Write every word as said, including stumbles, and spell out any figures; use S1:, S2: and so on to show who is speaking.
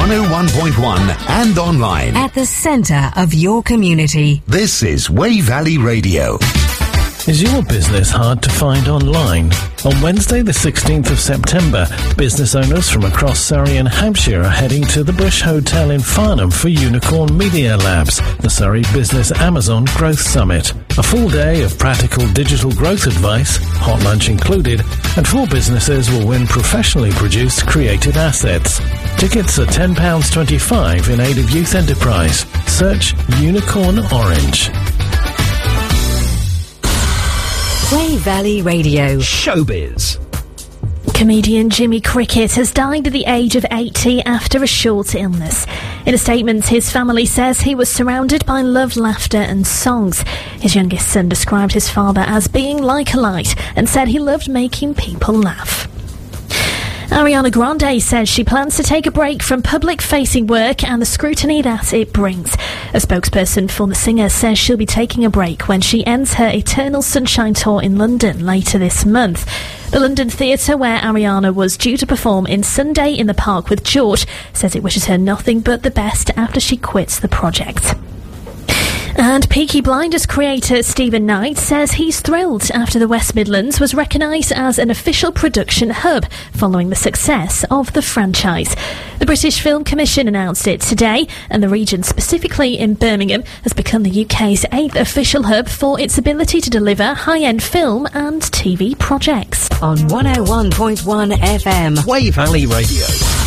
S1: one oh one point one and online.
S2: At the centre of your community.
S1: This is Wey Valley Radio.
S3: Is your business hard to find online? On Wednesday the sixteenth of September, business owners from across Surrey and Hampshire are heading to the Bush Hotel in Farnham for Unicorn Media Labs, the Surrey Business Amazon Growth Summit. A full day of practical digital growth advice, hot lunch included, and four businesses will win professionally produced creative assets. Tickets are ten pounds twenty-five in aid of youth enterprise. Search Unicorn Orange.
S2: Wey Valley Radio.
S4: Showbiz.
S5: Comedian Jimmy Cricket has died at the age of eighty after a short illness. In a statement, his family says he was surrounded by love, laughter and songs. His youngest son described his father as being like a light and said he loved making people laugh. Ariana Grande says she plans to take a break from public-facing work and the scrutiny that it brings. A spokesperson for the singer says she'll be taking a break when she ends her Eternal Sunshine tour in London later this month. The London Theatre, where Ariana was due to perform in Sunday in the Park with George, says it wishes her nothing but the best after she quits the project. And Peaky Blinders creator Stephen Knight says he's thrilled after the West Midlands was recognised as an official production hub following the success of the franchise. The British Film Commission announced it today, and the region, specifically in Birmingham, has become the U K's eighth official hub for its ability to deliver high-end film and T V projects.
S2: On one oh one point one F M.
S4: Wey Valley Radio.